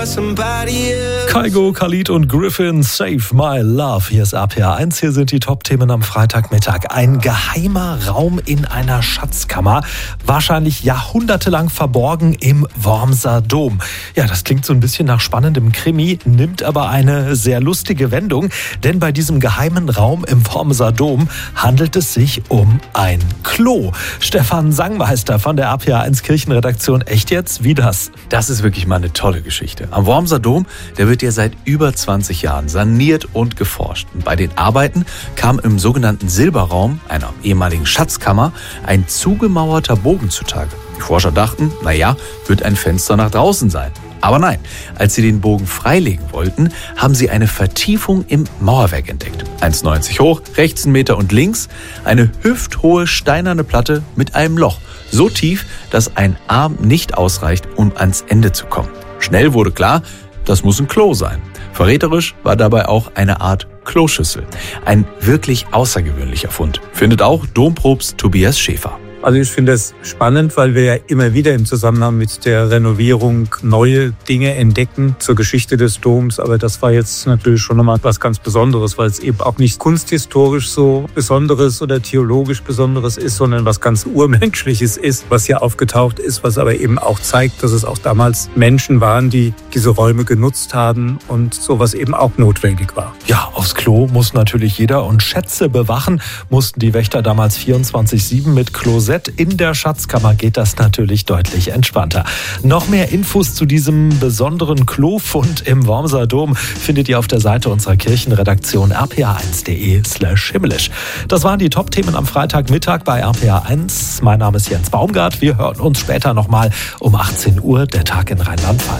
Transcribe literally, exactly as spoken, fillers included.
Kygo, Khalid und Griffin, Save My Love. Hier ist R P R eins, hier sind die Top-Themen am Freitagmittag. Ein geheimer Raum in einer Schatzkammer, wahrscheinlich jahrhundertelang verborgen im Wormser Dom. Ja, das klingt so ein bisschen nach spannendem Krimi, nimmt aber eine sehr lustige Wendung, denn bei diesem geheimen Raum im Wormser Dom handelt es sich um ein Klo. Stefan Sangmeister von der R P R eins Kirchenredaktion. Echt jetzt? Wie das? Das ist wirklich mal eine tolle Geschichte. Am Wormser Dom, der wird ja seit über zwanzig Jahren saniert und geforscht. Und bei den Arbeiten kam im sogenannten Silberraum, einer ehemaligen Schatzkammer, ein zugemauerter Bogen zutage. Die Forscher dachten, naja, wird ein Fenster nach draußen sein. Aber nein, als sie den Bogen freilegen wollten, haben sie eine Vertiefung im Mauerwerk entdeckt. eins Komma neunzig hoch, rechts ein Meter und links eine hüfthohe steinerne Platte mit einem Loch. So tief, dass ein Arm nicht ausreicht, um ans Ende zu kommen. Schnell wurde klar, das muss ein Klo sein. Verräterisch war dabei auch eine Art Kloschüssel. Ein wirklich außergewöhnlicher Fund, findet auch Dompropst Tobias Schäfer. Also ich finde es spannend, weil wir ja immer wieder im Zusammenhang mit der Renovierung neue Dinge entdecken zur Geschichte des Doms. Aber das war jetzt natürlich schon nochmal was ganz Besonderes, weil es eben auch nicht kunsthistorisch so Besonderes oder theologisch Besonderes ist, sondern was ganz Urmenschliches ist, was hier aufgetaucht ist, was aber eben auch zeigt, dass es auch damals Menschen waren, die diese Räume genutzt haben und sowas eben auch notwendig war. Ja, aufs Klo muss natürlich jeder und Schätze bewachen mussten die Wächter damals vierundzwanzig sieben mit Klosett. In der Schatzkammer geht das natürlich deutlich entspannter. Noch mehr Infos zu diesem besonderen Klofund im Wormser Dom findet ihr auf der Seite unserer Kirchenredaktion r p r eins punkt d e slash himmlisch. Das waren die Top-Themen am Freitagmittag bei R P R eins. Mein Name ist Jens Baumgart. Wir hören uns später nochmal um achtzehn Uhr, der Tag in Rheinland-Pfalz.